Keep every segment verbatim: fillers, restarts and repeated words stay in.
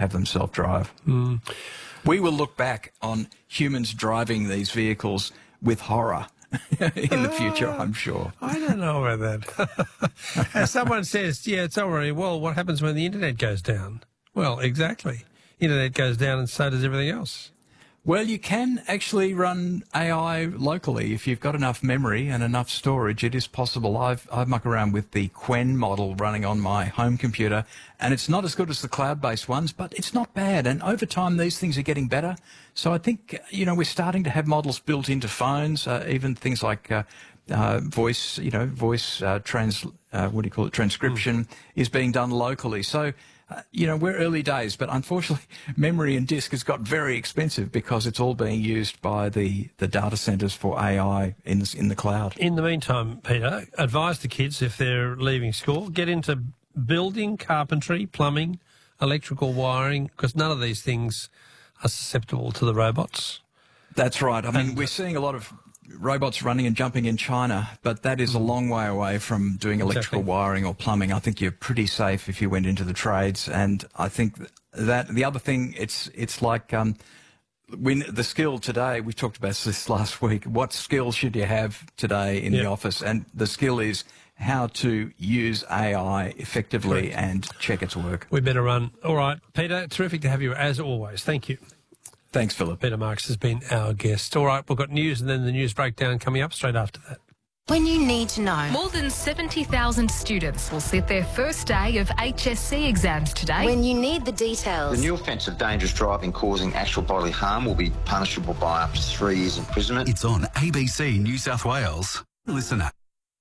have them self-drive. Mm. We will look back on humans driving these vehicles with horror in the future, I'm sure. I don't know about that. As someone says, yeah, it's already, well, what happens when the internet goes down? Well, exactly. Internet goes down and so does everything else. Well, you can actually run A I locally if you've got enough memory and enough storage. It is possible. I've I've mucked around with the Qwen model running on my home computer, and it's not as good as the cloud-based ones, but it's not bad. And over time, these things are getting better. So I think, you know, we're starting to have models built into phones, uh, even things like uh, uh, voice, you know, voice uh, trans, uh, what do you call it, transcription mm. is being done locally. So. Uh, you know, we're early days, but unfortunately, memory and disk has got very expensive because it's all being used by the, the data centres for A I in the, in the cloud. In the meantime, Peter, advise the kids if they're leaving school, get into building, carpentry, plumbing, electrical wiring, because none of these things are susceptible to the robots. That's right. I mean, and we're seeing a lot of robots running and jumping in China, but that is a long way away from doing electrical exactly. wiring or plumbing. I think you're pretty safe if you went into the trades. And I think that the other thing, it's it's like um, when the skill today, we talked about this last week, what skill should you have today in yep. the office? And the skill is how to use A I effectively Correct. And check its work. We better run. All right, Peter, terrific to have you as always. Thank you. Thanks, Philip. Peter Marks has been our guest. All right, we've got news and then the news breakdown coming up straight after that. When you need to know. More than seventy thousand students will sit their first day of H S C exams today. When you need the details. The new offence of dangerous driving causing actual bodily harm will be punishable by up to three years imprisonment. It's on A B C New South Wales. Listen up.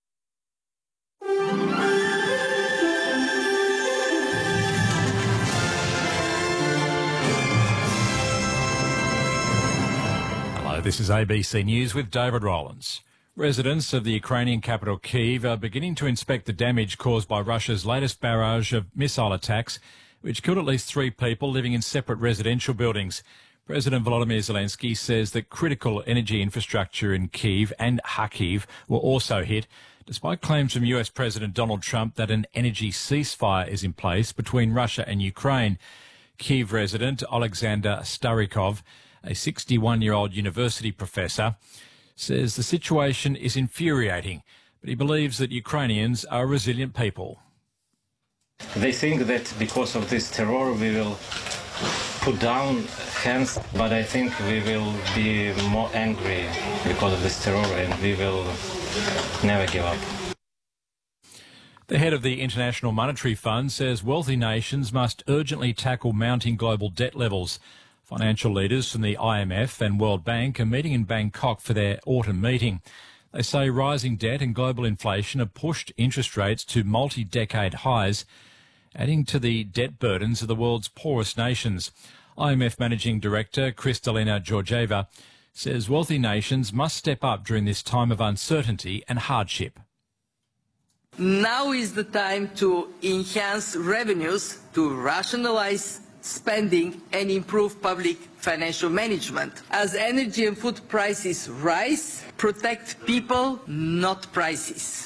This is A B C News with David Rowlands. Residents of the Ukrainian capital Kyiv are beginning to inspect the damage caused by Russia's latest barrage of missile attacks, which killed at least three people living in separate residential buildings. President Volodymyr Zelensky says that critical energy infrastructure in Kyiv and Kharkiv were also hit, despite claims from U S President Donald Trump that an energy ceasefire is in place between Russia and Ukraine. Kyiv resident Alexander Starikov, a sixty-one-year-old university professor, says the situation is infuriating, but he believes that Ukrainians are a resilient people. They think that because of this terror we will put down hands, but I think we will be more angry because of this terror and we will never give up. The head of the International Monetary Fund says wealthy nations must urgently tackle mounting global debt levels. Financial leaders from the I M F and World Bank are meeting in Bangkok for their autumn meeting. They say rising debt and global inflation have pushed interest rates to multi-decade highs, adding to the debt burdens of the world's poorest nations. I M F Managing Director Kristalina Georgieva says wealthy nations must step up during this time of uncertainty and hardship. Now is the time to enhance revenues, to rationalize spending and improve public financial management. As energy and food prices rise, protect people, not prices.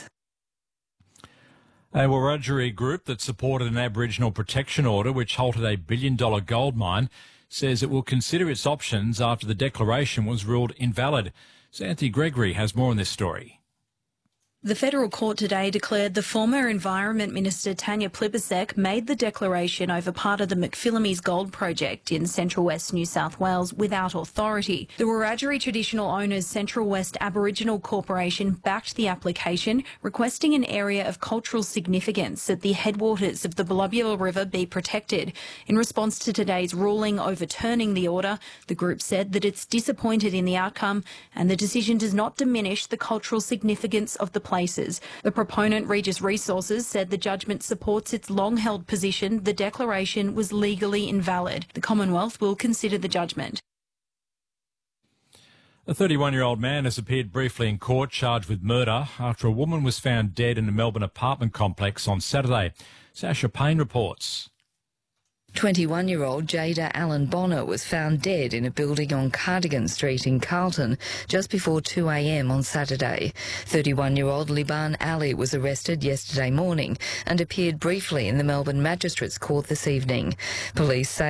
A Wiradjuri group that supported an Aboriginal protection order which halted a billion-dollar gold mine says it will consider its options after the declaration was ruled invalid. Xanthi Gregory has more on this story. The federal court today declared the former Environment Minister Tanya Plibersek made the declaration over part of the McPhillamys gold project in Central West New South Wales without authority. The Wiradjuri Traditional Owners Central West Aboriginal Corporation backed the application, requesting an area of cultural significance at the headwaters of the Belubula River be protected. In response to today's ruling overturning the order, the group said that it's disappointed in the outcome and the decision does not diminish the cultural significance of the places. The proponent, Regis Resources, said the judgment supports its long-held position the declaration was legally invalid. The Commonwealth will consider the judgment. A thirty-one-year-old man has appeared briefly in court charged with murder after a woman was found dead in a Melbourne apartment complex on Saturday. Sasha Payne reports. twenty-one-year-old Jada Allen Bonner was found dead in a building on Cardigan Street in Carlton just before two a m on Saturday. thirty-one-year-old Liban Ali was arrested yesterday morning and appeared briefly in the Melbourne Magistrates Court this evening. Police say